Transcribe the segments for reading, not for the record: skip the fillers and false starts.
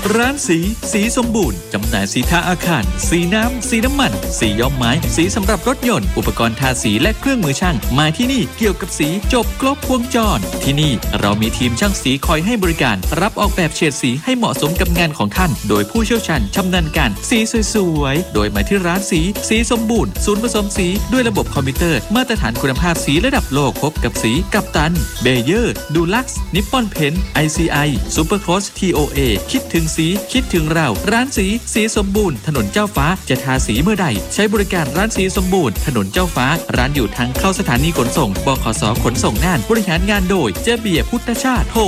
ร้านสีสมบูรณ์จำหน่ายสีทาอาคารสีน้ำสีน้ำมันสีย้อมไม้สีสำหรับรถยนต์อุปกรณ์ทาสีและเครื่องมือช่างมาที่นี่เกี่ยวกับสีจบครบวงจรที่นี่เรามีทีมช่างสีคอยให้บริการรับออกแบบเฉดสีให้เหมาะสมกับงานของท่านโดยผู้เชี่ยวชาญชำนาญการสีสวยๆโดยมาที่ร้านสีสมบูรณ์ศูนย์ผสมสีด้วยระบบคอมพิวเตอร์มาตรฐานคุณภาพสีระดับโลกพบกับสีกัปตันเบเยอร์ดูลักซ์นิปปอนเพน ICI ซูเปอร์ครอส TOA คิดถึงสีคิดถึงเราร้านสีสมบูรณ์ถนนเจ้าฟ้าจะทาสีเมื่อใดใช้บริการร้านสีสมบูรณ์ถนนเจ้าฟ้าร้านอยู่ทางเข้าสถานีขนส่งบขส.ขนส่งน่านบริหารงานโดยเจ๊เบียร์พุทธชาติโทร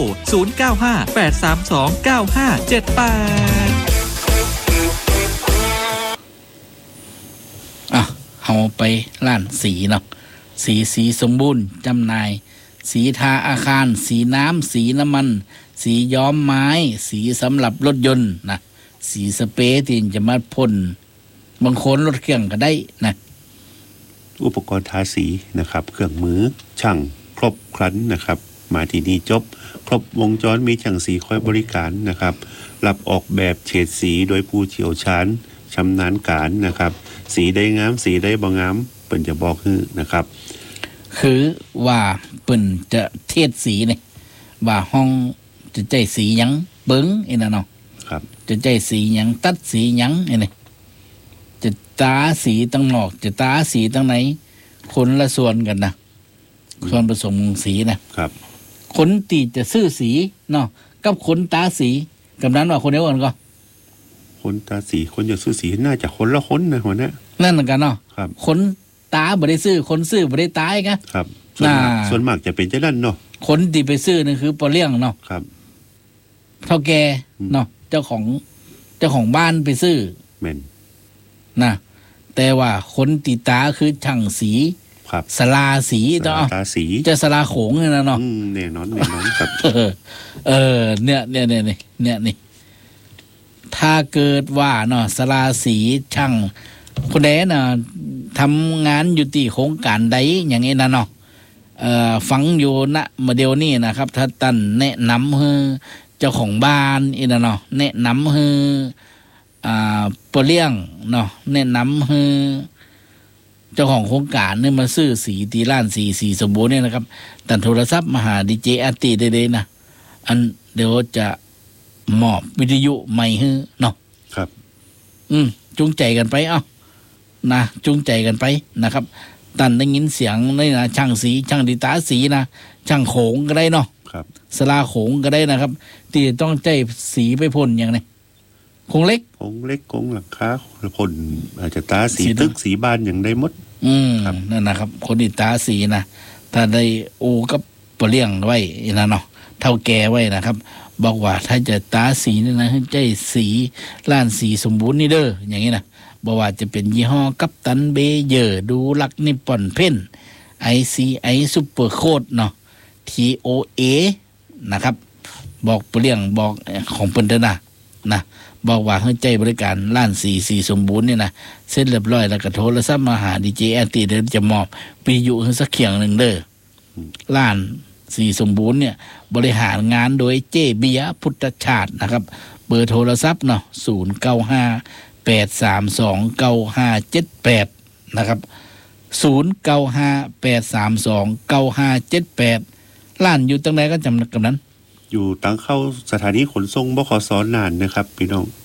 0958329578 เอาไปร้านสีเนาะสีสมบูรณ์จำหน่ายสีทาอาคารสีน้ำสีน้ำมันสีย้อมไม้สีสำหรับรถยนต์นะสีสเปรย์ที่จะมาพ่นบางคนรถเครื่องก็ได้นะอุปกรณ์ทาสีนะครับเครื่องมือช่างครบครันนะครับมาที่นี่จบครบวงจรมีช่างสีคอยบริการนะครับรับออกแบบเฉดสีโดยผู้เชี่ยวชาญชำนาญการนะครับสีได้งามสีได้บ่งามเปิ้นจะบอกคือนะครับคือว่าเปิ้นจะเทศสีนี่ว่าห้องจะใจสีหยังเบิ่งไอ้นั่นเนาะครับจะใจสีหยังตัดสีหยังไอ้นี่จะตาสีตั้งนอกจะตาสีตั้งไหนคนละส่วนกันนะส่วนผสมของสีนะครับคนตีจะซื้อสีเนาะกับคนตาสีกำนั้นว่าคนเดียวกันก็คนตาสีคนจะซื้อสีน่าจะคนละคนนะหัวหน้านั่นเหมือนกันเนาะครับคนตาบ่ได้ซื้อคนซื้อบ่ได้ตายกะครับส่วนมากจะเป็นเจ้านั่นเนาะคนที่ไปซื้อนั่นคือปอเลี้ยงเนาะครับเท่าแก่เนาะเจ้าของบ้านไปซื้อแม่นนะแต่ว่าคนติตาคือช่างสีครับสลาสีตาสีจะสลาโขงนี่นะเนาะแน่นอนครับเนี่ยถ้าเกิดว่าเนาะสลาสีช่างคนใดน่ะทำงานอยู่ที่โครงการใดอย่างนี้นะเนาะฟังอยู่ณเดี๋ยวนี้นะครับถ้าท่านแนะนำให้เจ้าของบ้านอีนะเนาะแนะนำให้ปเลี้ยงเนาะแนะนำให้เจ้าของโครงการเนี่ยมาซื้อสีตีร้านสีสมบูรณ์เนี่ยนะครับตัดโทรศัพท์มาหาดีเจอาร์ตีได้ๆนะอันเดี๋ยวจะมอบวิทยุใหม่ให้เนาะครับจูงใจกันไปนะจูงใจกันไปนะครับตันได้ยินเสียงนี่นะช่างสีช่างดิตาสีนะช่างโขงก็ได้เนาะครับสลาโขงก็ได้นะครับที่ต้องใจสีไปพ่นอย่างนี้โขงเล็กโขงหลังคาพ่นอาจจะตาสีตึกสีบ้านอย่างได้หมดนั่นนะครับคนดิตาสีนะถ้าได้โอกับปะเลี้ยงไว้นะเนาะเท่าแก่ไว้นะครับบอกว่าถ้าจะตาสีนี่นะให้ใจสีล้านสีสมบูรณ์นี่เด้ออย่างนี้นะบอกว่าจะเป็นยี่ห้อกัปตันเบเยอร์ดูลักนิปปอนเพน ICI ซุปเปอร์โคดเนาะ TOA นะครับบอกเปลี่ยงบอกของเปิ้นเด้อนะบอกว่าให้ใจบริการล้านสีสมบูรณ์นี่นะเสร็จเรียบร้อยแล้วก็โทรศัพท์มาหาดีเจแอนตี้เดี๋ยวจะมอบปีอยู่ให้สักเขียงนึงเด้อล้านสีสมบูรณ์เนี่ยบริหารงานโดยเจเบียพุทธชาตินะครับเบอร์โทรศัพท์เนาะ095-832-9578นะครับ095-832-9578ล้านอยู่ตรงไหนก็จำกันนั้นอยู่ตั้งเข้าสถานีขนส่งบขส.น่านนะครับพี่น้อง